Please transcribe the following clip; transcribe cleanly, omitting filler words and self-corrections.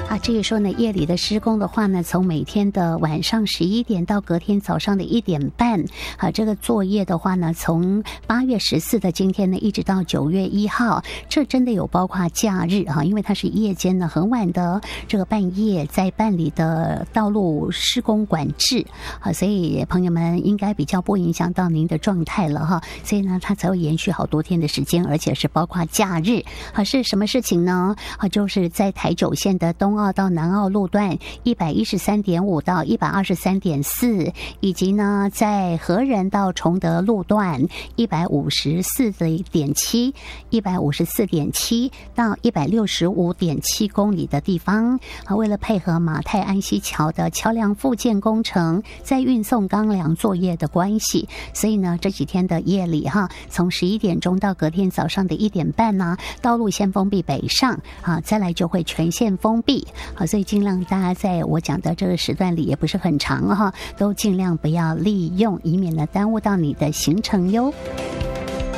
至于说呢，夜里的施工的话呢，从每天的晚上11点到隔天早上的1点半，这个作业的话呢，从8月14的今天呢，一直到9月1号，这真的有包括假日因为它是夜间呢很晚的这个半夜在办理的道路施工管制所以朋友们应该比较不影响到您的状态了所以呢，它才会延续好多天的时间，而且是包括假日是什么事情呢？就是在台九线的东澳到南澳路段113.5到123.4，以及呢在和仁到崇德路段154.7、154.7到165.7公里的地方为了配合马太安溪桥的桥梁复建工程，在运送钢梁作业的关系，所以呢这几天的夜里从11点钟到隔天早上的1点半呢，道路先封闭北上再来就会全线封闭所以尽量大家在我讲的这个时段里也不是很长都尽量不要利用，以免呢耽误到你的行程哟。